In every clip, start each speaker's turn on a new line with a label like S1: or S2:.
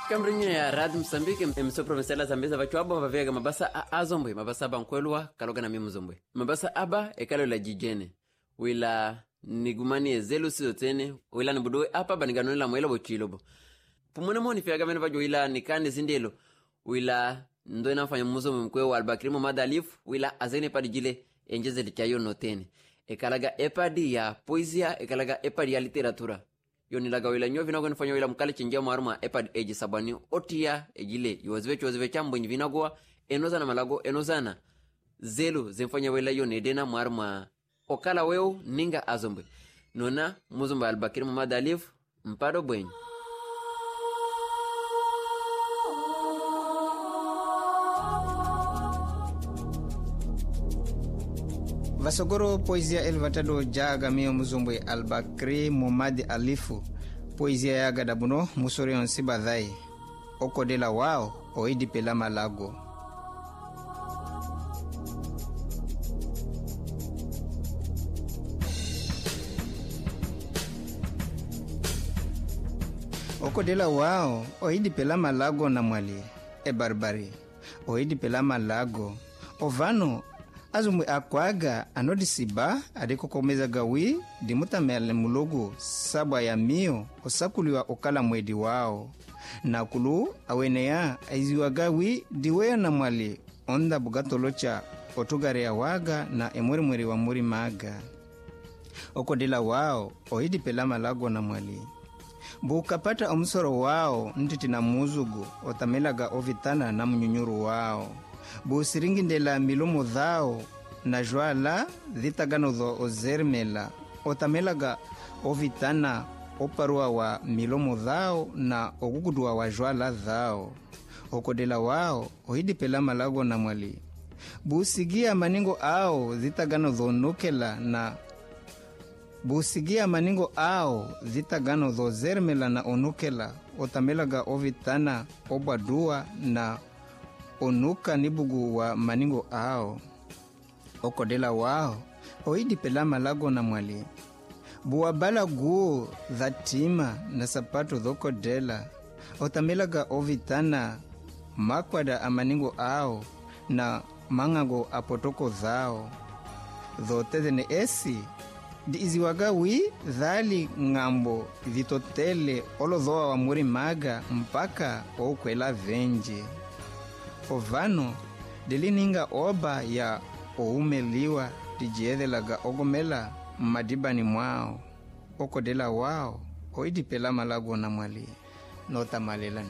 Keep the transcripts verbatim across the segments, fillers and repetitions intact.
S1: Kamrinyo ya Radio Msambiki mso provincial Zambeza vachuabo vavega mabasa azombwe mabasa bankwelwa kaloga na mimuzombwe mabasa aba ekalo la jijene wila nigumani ezelu sizotene wila nibudowe apa banigano la mwela bochilobo pumona moni fiaga mena vajo wila nikane zindelo wila ndo inafanya muzomwe mkweo albakirimo madalif wila azene padijile enjeze lichayo notene ekalaga epadi ya poesia ekalaga epadi ya literatura yoni laga wila nyo vinago nifanya wila mkale chingia maruma epad eji sabani otia ejile yuwazive chuwazive chambo nji vinagwa enozana malago enozana zelu zimfanya wila yoni edena maruma okala weo ninga azombe nona muzumba albakiri mamada alif mpado bwenye
S2: Vasogoro poesia elvatado jaga mio muzumbwe albakri Momadi Alifu poesia yaga dabuno musori on sibadhai oko de la wao oidi pelama lago oko de la wao oidi pelama lago na mwali e barbari oidi pelama lago ovano azumwe akwaga anodisiba adikokomeza gawi dimutamele mulogo sabwa ya mio osakuliwa okala mwedi wao nakulu awenea aiziwa gawi diweya na mwali onda bugatolocha otugare ya waga na emweri mweri wa muri maga okodila wao oidi pelama lago na mwali bukapata omusoro wao ntiti na muzugu otamelaga ovitana na mnyunyuru wao busiringindela milomo dhao na jwala dhitagano dho ozermela otamelaga ovitana oparua wa milomo dhao na ogugudua wa jwala dhao okodela wao ohidi pelama lago na mwali busigia maningo ao dhitagano dho nukela na busigia maningo ao dhitagano dho zermela na onukela otamelaga ovitana obadua na onuka nibugu wa maningo ao okodela wao oidi pelama lago na mwali buwabala guo dhatima na sapato dhokodela otamelaga ovitana makwada amaningo ao na mangago apotoko dhao dhotezene esi di iziwaga wi dhali ngambo dhitotele olodhoa wa muri maga mpaka oukwela venje ovano dilininga oba ya oumeliwa dijiedhelaga ogomela madibani mwao okodela wao oidi pelama lago na mwali nota malelani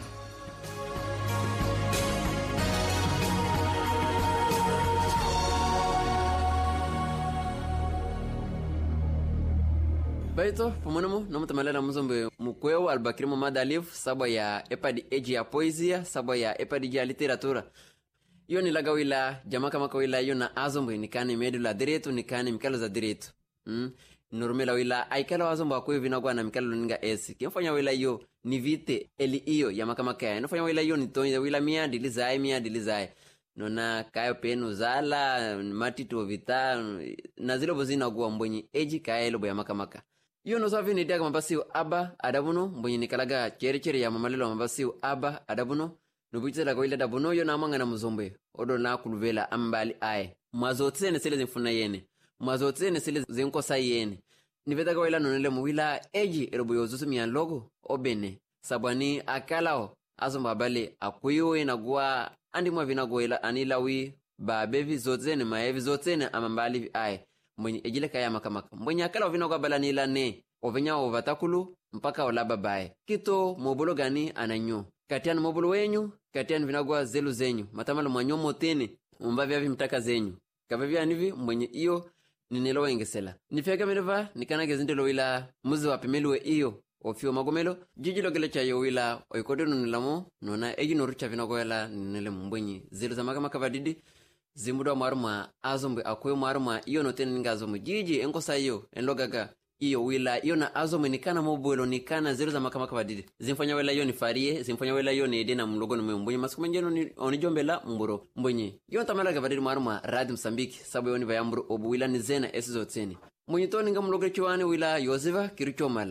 S1: baito pamonamo nomta malela muzombe mukweo albakiri Momadi Alif sabwa ya epadi eji ya poesia sabwa ya epadi ya literatura iyo ni laga wila jamaka maka wila iyo na azombe nikani medula diretu nikani mikalo za diretu mm? Normela wila aikala wazombe wakwe vinagwa na mikalo ninga esi kimfanya wila iyo ni vite eli iyo ya maka maka ya nufanya wila iyo ni tonja wila miya dilizae miya dilizae nona kayo penu zala matito vita na zile bozina guwa mbonyi eji kaya ilobo ya maka maka iyo no safi ni daga mabasiu aba adabuno mbonyi nikalaga chere chere ya mamalelo mabasiu aba adabuno nubuchite laga wila dabuno yo na mwanga na muzombe odo na kuluvela ambali ae mwazotsene sile zinfuna yene mwazotsene sile zinkosa yene nivetaga wila nonele muwila eji erobo yozusu miya logo obene sabwani akalao azomba abale akuyo na guwa andi mwa vinago ila anilawi babevi zotsene maevi zotsene amambali ae mwenye ejile kaya makamaka mwenye akala vinago abala nila ne ovenya ovatakulu mpaka olaba bae kito mobolo gani ananyo katiani mobolo wenyu katiani vinagwa zelu zenyu matamalo mwanyomo tene umbavya vimtaka zenyu kavavya nivi mwenye iyo ninelo engesela nifeka meneva nikanage zindelo wila muzi wapimeliwe iyo ofio magomelo jijilo gele chayo wila oikodono nilamo nona eji norucha vinagwa wila ninele mbwenye zelu za makamaka vadidi zimudo maruma azombe akwe maruma iyo notene ninga azombe jiji enkosa iyo enlogaga iyo wila iyo na azombe nikana mobuelo nikana zelu za makamaka vadidi zimfanya wila iyo nifarie zimfanya wila iyo ni edena mlogo nume mbwenye masuku menjeno ni onijombela mburo mbwenye iyo tamalaga vadidi maruma Radio Msambiki sabu yoni vayamburu obu wila ni zena esi zoteni mbwenye to ninga mlogo chiwani wila yoziva kiricho mala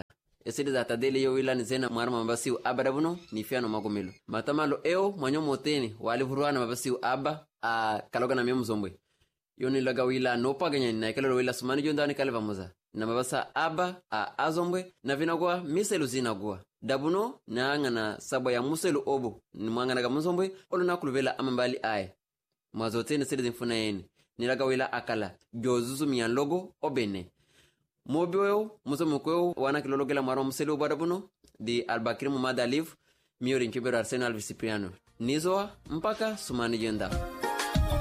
S1: esidi za tadele yo wila ni zena mwarama mabasiu aba dabuno ni fiano magomelo matamalo eo mwanyo moteni walivuruana mabasiu aba a kaloga na mzombwe yo ni laga wila no paganya na ikalo wila sumani jondani kaleva moza na mabasa aba a azombwe na vinagwa miselu zinagwa dabuno na ngana sabo ya muselu obo ni mwangana ga mzombwe olo nakuluvela amambali aye mazoteni sidi zinfuna yeni ni laga wila akala jozuzu miyanlogo obene mobyo muso mkweo wana kilologela maro muselu badabuno di albakiri mumada live miori nkibero arsenal visipriano nizoa mpaka sumani jenda.